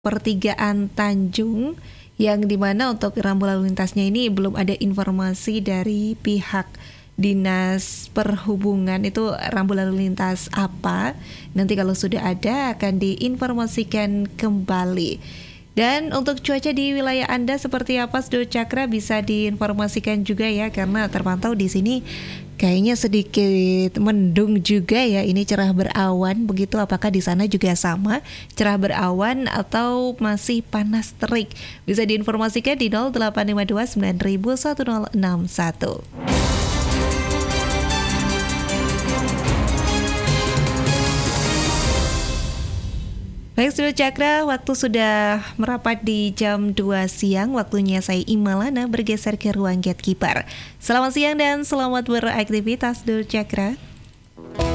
pertigaan Tanjung, yang dimana untuk rambu lalu lintasnya ini belum ada informasi dari pihak Dinas Perhubungan itu rambu lalu lintas apa. Nanti kalau sudah ada akan diinformasikan kembali. Dan untuk cuaca di wilayah Anda seperti apa, Saudara Cakra, bisa diinformasikan juga ya, karena terpantau di sini kayaknya sedikit mendung juga ya. Ini cerah berawan begitu. Apakah di sana juga sama, cerah berawan atau masih panas terik? Bisa diinformasikan di 0852 9000 1061. Baik, Saudara Cakra, waktu sudah merapat di jam 2 siang. Waktunya saya Imalana bergeser ke ruang gatekeeper. Selamat siang dan selamat beraktivitas, Saudara Cakra.